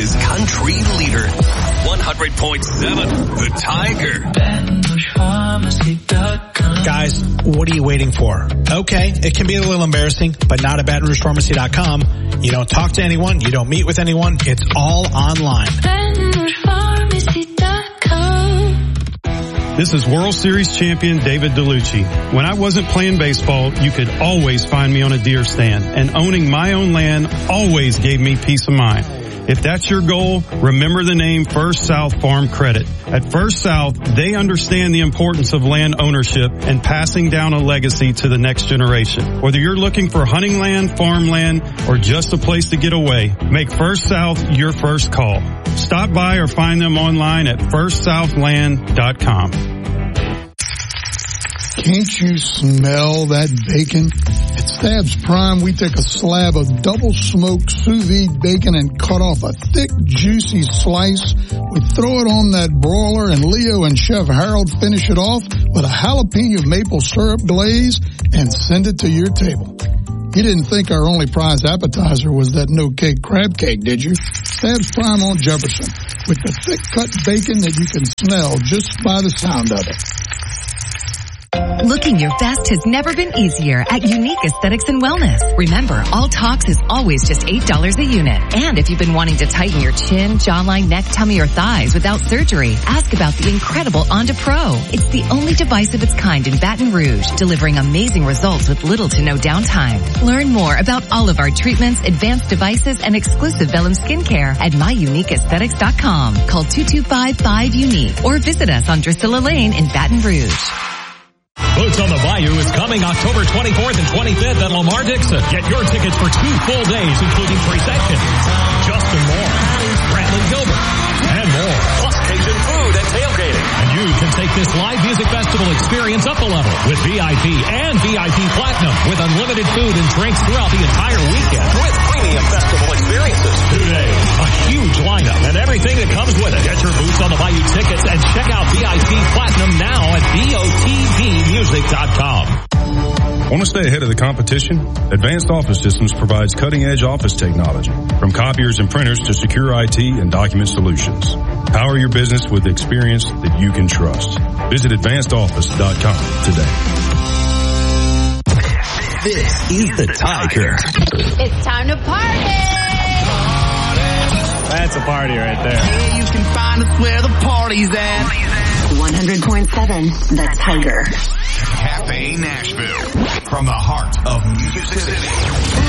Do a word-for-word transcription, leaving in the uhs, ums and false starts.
Rouge's country leader. one hundred point seven, The Tiger. Guys, what are you waiting for? Okay, it can be a little embarrassing, but not at Baton Rouge Pharmacy dot com. You don't talk to anyone. You don't meet with anyone. It's all online. Baton Rouge Pharmacy dot com. This is World Series champion David DeLucci. When I wasn't playing baseball, you could always find me on a deer stand, and owning my own land always gave me peace of mind. If that's your goal, remember the name First South Farm Credit. At First South, they understand the importance of land ownership and passing down a legacy to the next generation. Whether you're looking for hunting land, farmland, or just a place to get away, make First South your first call. Stop by or find them online at first south land dot com. Can't you smell that bacon? At Stabs Prime, we take a slab of double-smoked sous vide bacon and cut off a thick, juicy slice. We throw it on that broiler, and Leo and Chef Harold finish it off with a jalapeno maple syrup glaze and send it to your table. You didn't think our only prize appetizer was that no-cake crab cake, did you? Stabs Prime on Jefferson, with the thick-cut bacon that you can smell just by the sound of it. Looking your best has never been easier at Unique Aesthetics and Wellness. Remember, all Tox is always just eight dollars a unit. And if you've been wanting to tighten your chin, jawline, neck, tummy, or thighs without surgery, ask about the incredible Onda Pro. It's the only device of its kind in Baton Rouge, delivering amazing results with little to no downtime. Learn more about all of our treatments, advanced devices, and exclusive Vellum skincare at my unique aesthetics dot com. Call two two five, five, unique or visit us on Drusilla Lane in Baton Rouge. Boots on the Bayou is coming October twenty-fourth and twenty-fifth at Lamar Dixon. Get your tickets for two full days, including three sections. Justin Moore, Brantley Gilbert, and more. Plus Cajun food and tailgating. And you can take this live music festival experience up a level with V I P and V I P Platinum with unlimited food and drinks throughout the entire weekend. With premium festival experiences. Today, a huge lineup and everything that comes with it. Get your Boots on the Bayou tickets and check out V I P Platinum now at V O T V music dot com. Want to stay ahead of the competition? Advanced Office Systems provides cutting-edge office technology, from copiers and printers to secure I T and document solutions. Power your business with experience that you can trust. Visit advanced office dot com today. This is The Tiger. It's time to party! That's a party right there. Yeah, you can find us where the party's at. one hundred point seven, The Tiger. Cafe Nashville, from the heart of Music City.